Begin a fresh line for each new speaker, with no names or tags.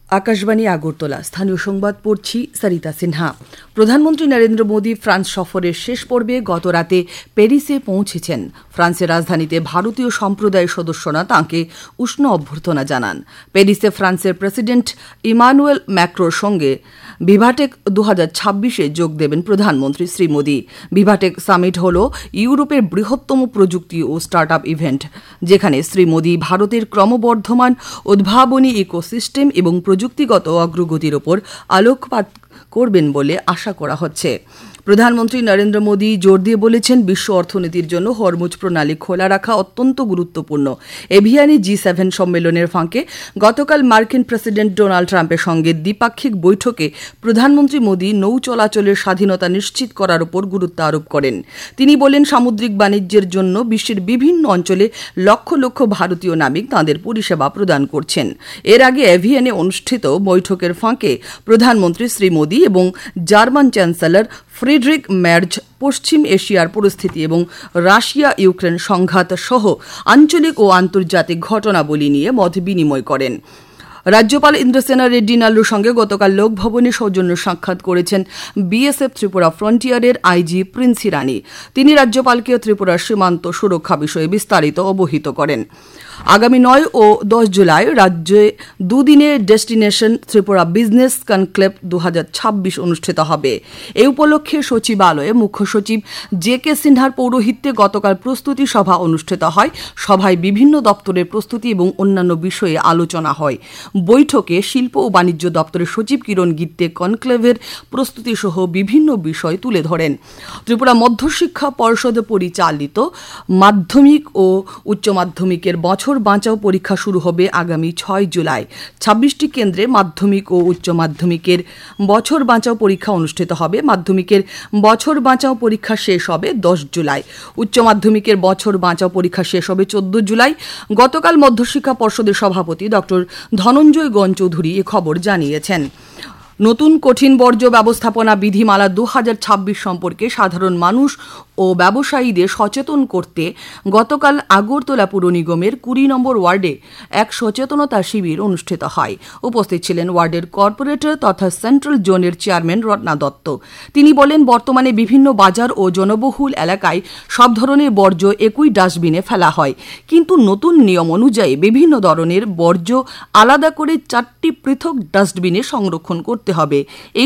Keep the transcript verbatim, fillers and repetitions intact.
আকাশবাণী আগরতলা স্থানীয় সংবাদ পড়ছি সরিতা সিনহা। প্রধানমন্ত্রী নরেন্দ্র মোদী ফ্রান্স সফরের শেষ পর্বে গতরাতে প্যারিসে পৌঁছেছেন। ফ্রান্সের রাজধানীতে ভারতীয় সম্প্রদায়ের সদস্যরা তাঁকে উষ্ণ অভ্যর্থনা জানান। প্যারিসে ফ্রান্সের প্রেসিডেন্ট ইমানুয়েল ম্যাক্রোর সঙ্গে ভিভাটেক দু হাজার ছাব্বিশে যোগ দেবেন প্রধানমন্ত্রী শ্রী মোদী। ভিভাটেক সামিট হল ইউরোপের বৃহত্তম প্রযুক্তি ও স্টার্ট আপ ইভেন্ট, যেখানে শ্রী মোদী ভারতের ক্রমবর্ধমান উদ্ভাবনী ইকোসিস্টেম এবং প্রযুক্তিগত অগ্রগতির ওপর আলোকপাত করবেন বলে আশা করা হচ্ছে। প্রধানমন্ত্রী নরেন্দ্র মোদী জোর দিয়ে বলেছেন, বিশ্ব অর্থনীতির জন্য হরমুজ প্রণালী খোলা রাখা অত্যন্ত গুরুত্বপূর্ণ। এভিয়ানে জি সেভেন সম্মেলনের ফাঁকে গতকাল মার্কিন প্রেসিডেন্ট ডোনাল্ড ট্রাম্পের সঙ্গে দ্বিপাক্ষিক বৈঠকে প্রধানমন্ত্রী মোদী নৌ চলাচলের স্বাধীনতা নিশ্চিত করার উপর গুরুত্ব আরোপ করেন। তিনি বলেন, সামুদ্রিক বাণিজ্যের জন্য বিশ্বের বিভিন্ন অঞ্চলে লক্ষ লক্ষ ভারতীয় নাবিক তাঁদের পরিষেবা প্রদান করছেন। এর আগে এভিয়ানে অনুষ্ঠিত বৈঠকের ফাঁকে প্রধানমন্ত্রী শ্রী মোদী এবং জার্মান চ্যান্সেলর ফ্রিডরিক মের্জ পশ্চিম এশিয়ার পরিস্থিতি এবং রাশিয়া ইউক্রেন সংঘাত সহ আঞ্চলিক ও আন্তর্জাতিক ঘটনাবলী নিয়ে মত বিনিময় করেন। রাজ্যপাল ইন্দ্রসেনা রেড্ডি নাল্লুর সঙ্গে গতকাল লোকভবনে সৌজন্য সাক্ষাৎ করেছেন বিএসএফ ত্রিপুরা ফ্রন্টিয়ারের আইজি প্রিন্সি রানী। তিনি রাজ্যপালকে ত্রিপুরার সীমান্ত সুরক্ষা বিষয়ে বিস্তারিত অবহিত করেন। আগামী নয় ও দশ জুলাই রাজ্যে দুদিনের ডেস্টিনেশন ত্রিপুরা বিজনেস কনক্লেভ দু হাজার ছাব্বিশ অনুষ্ঠিত হবে। এই উপলক্ষে সচিবালয়ে মুখ্য সচিব জে কে সিনহার পৌরোহিত্যে গতকাল প্রস্তুতি সভা অনুষ্ঠিত হয়। সভায় বিভিন্ন দপ্তরের প্রস্তুতি এবং অন্যান্য বিষয়ে আলোচনা হয়। বৈঠকে শিল্প ও বাণিজ্য দপ্তরের সচিব কিরণ গিত্তে কনক্লেভের প্রস্তুতি সহ বিভিন্ন বিষয় তুলে ধরেন। ত্রিপুরা মধ্যশিক্ষা পর্ষদ পরিচালিত মাধ্যমিক ও উচ্চ মাধ্যমিকের বছর বাঁচাও পরীক্ষা শুরু হবে আগামী ছয় জুলাই। ছাব্বিশটি কেন্দ্রে মাধ্যমিক ও উচ্চ মাধ্যমিকের বছর বাঁচাও পরীক্ষা অনুষ্ঠিত হবে। মাধ্যমিকের বছর বাঁচাও পরীক্ষা শেষ হবে দশ জুলাই। উচ্চ মাধ্যমিকের বছর বাঁচাও পরীক্ষা শেষ হবে চোদ্দ জুলাই। গতকাল মধ্যশিক্ষা পর্ষদের সভাপতি ডক্টর ধনঞ্জয় গণ চৌধুরী এ খবর জানিয়েছেন। নতুন কঠিন বর্জ্য ব্যবস্থাপনা বিধিমালা দু হাজার ছাব্বিশ সম্পর্কে সাধারণ মানুষ ও ব্যবসায়ীদের সচেতন করতে গতকাল আগরতলা পুর নিগমের কুড়ি নম্বর ওয়ার্ডে এক সচেতনতা শিবির অনুষ্ঠিত হয়। উপস্থিত ছিলেন ওয়ার্ডের কর্পোরেটর তথা সেন্ট্রাল জোনের চেয়ারম্যান রত্না দত্ত। তিনি বলেন, বর্তমানে বিভিন্ন বাজার ও জনবহুল এলাকায় সব ধরনের বর্জ্য একই ডাস্টবিনে ফেলা হয়, কিন্তু নতুন নিয়ম অনুযায়ী বিভিন্ন ধরনের বর্জ্য আলাদা করে চারটি পৃথক ডাস্টবিনে সংরক্ষণ করতে হবে। এই